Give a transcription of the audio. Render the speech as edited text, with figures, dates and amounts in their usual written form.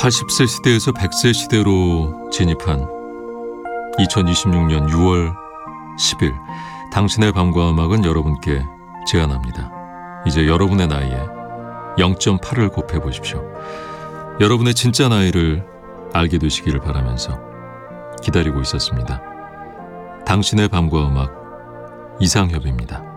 80세 시대에서 100세 시대로 진입한 2026년 6월 10일 당신의 밤과 음악은 여러분께 제안합니다. 이제 여러분의 나이에 0.8을 곱해보십시오. 여러분의 진짜 나이를 알게 되시기를 바라면서 기다리고 있었습니다. 당신의 밤과 음악 이상협입니다.